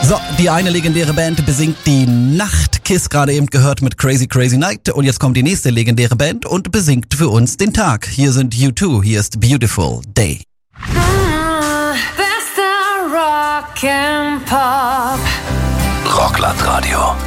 So, die eine legendäre Band besingt die Nacht. Kiss gerade eben gehört mit Crazy Crazy Night. Und jetzt kommt die nächste legendäre Band und besingt für uns den Tag. Hier sind U2, hier ist Beautiful Day. Bester Rock and Pop. Rockland Radio.